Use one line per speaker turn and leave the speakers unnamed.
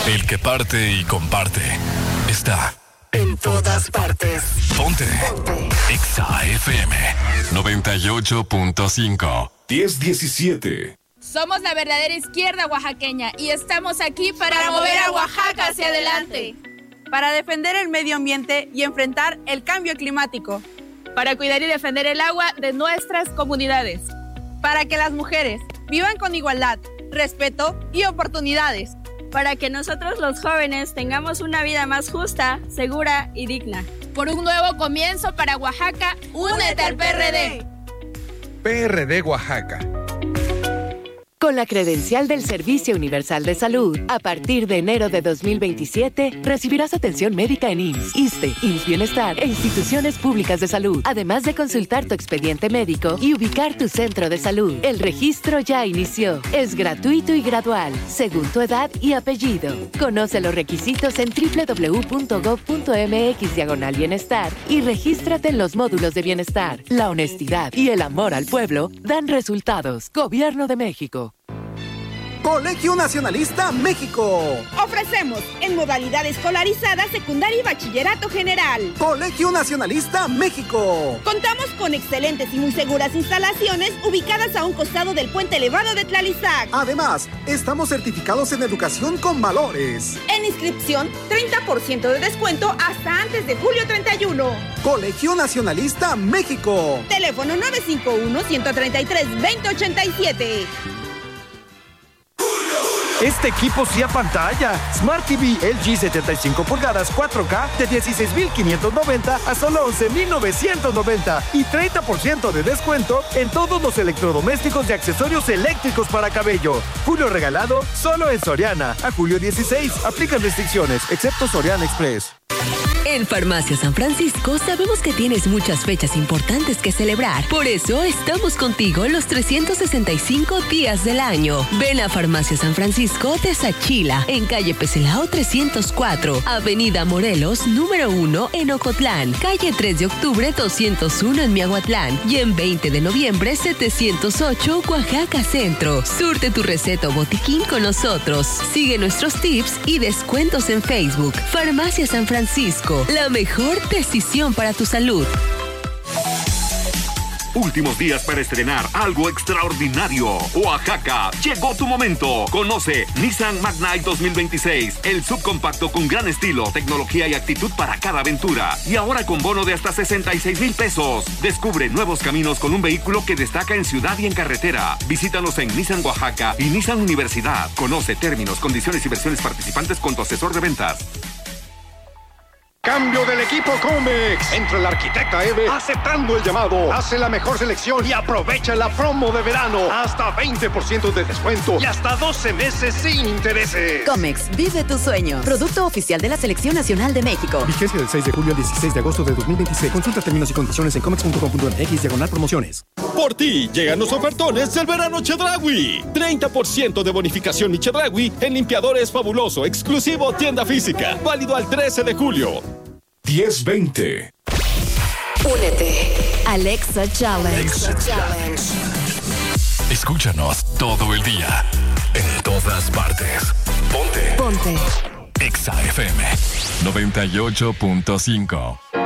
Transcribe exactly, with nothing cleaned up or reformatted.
El que parte y comparte está
en todas partes.
Ponte, Ponte. Exa F M noventa y ocho punto cinco.
diez diecisiete.
Somos la verdadera izquierda oaxaqueña y estamos aquí para, para mover a Oaxaca hacia adelante.
Para defender el medio ambiente y enfrentar el cambio climático.
Para cuidar y defender el agua de nuestras comunidades.
Para que las mujeres vivan con igualdad, respeto y oportunidades.
Para que nosotros los jóvenes tengamos una vida más justa, segura y digna.
Por un nuevo comienzo para Oaxaca, únete al P R D.
P R D Oaxaca.
Con la credencial del Servicio Universal de Salud, a partir de enero de dos mil veintisiete, recibirás atención médica en I M S S, ISSSTE, I M S S Bienestar e instituciones públicas de salud, además de consultar tu expediente médico y ubicar tu centro de salud. El registro ya inició. Es gratuito y gradual, según tu edad y apellido. Conoce los requisitos en doble u doble u doble u punto gob punto eme equis diagonal bienestar y regístrate en los módulos de bienestar. La honestidad y el amor al pueblo dan resultados. Gobierno de México.
Colegio Nacionalista México.
Ofrecemos en modalidad escolarizada, secundaria y bachillerato general.
Colegio Nacionalista México.
Contamos con excelentes y muy seguras instalaciones ubicadas a un costado del puente elevado de Tlalizac.
Además, estamos certificados en educación con valores.
En inscripción, treinta por ciento de descuento hasta antes de julio treinta y uno.
Colegio Nacionalista México.
Teléfono nueve cinco uno, uno tres tres, dos cero ocho siete.
Este equipo sí a pantalla. Smart T V L G setenta y cinco pulgadas cuatro K de dieciséis mil quinientos noventa a solo once mil novecientos noventa y treinta por ciento de descuento en todos los electrodomésticos y accesorios eléctricos para cabello. Julio regalado solo en Soriana. A julio dieciséis. Aplican restricciones, excepto Soriana Express.
En Farmacia San Francisco sabemos que tienes muchas fechas importantes que celebrar. Por eso estamos contigo los trescientos sesenta y cinco días del año. Ven a Farmacia San Francisco de Sachila, en calle Peselao trescientos cuatro, Avenida Morelos, número uno en Ocotlán, calle tres de octubre doscientos uno en Miahuatlán y en veinte de noviembre setecientos ocho, Oaxaca Centro. Surte tu receta o botiquín con nosotros. Sigue nuestros tips y descuentos en Facebook. Farmacia San Francisco. La mejor decisión para tu salud.
Últimos días para estrenar algo extraordinario. Oaxaca, llegó tu momento. Conoce Nissan Magnite dos mil veintiséis, el subcompacto con gran estilo, tecnología y actitud para cada aventura. Y ahora con bono de hasta sesenta y seis mil pesos. Descubre nuevos caminos con un vehículo que destaca en ciudad y en carretera. Visítanos en Nissan Oaxaca y Nissan Universidad. Conoce términos, condiciones y versiones participantes con tu asesor de ventas.
Cambio del equipo Comex. Entra la arquitecta Eve aceptando el llamado. Hace la mejor selección y aprovecha la promo de verano. Hasta veinte por ciento de descuento y hasta doce meses sin intereses.
Comex, vive tu sueño. Producto oficial de la Selección Nacional de México.
Vigencia del seis de julio al dieciséis de agosto de dos mil veintiséis. Consulta términos y condiciones en comex punto com punto m x diagonal promociones.
Por ti llegan los ofertones del verano Chedraui. treinta por ciento de bonificación y Chedraui en limpiadores fabuloso, exclusivo tienda física. Válido al trece de julio.
diez veinte.
Únete. Alexa Challenge.
Alexa Challenge. Escúchanos todo el día, en todas partes. Ponte.
Ponte.
Exa F M noventa y ocho punto cinco.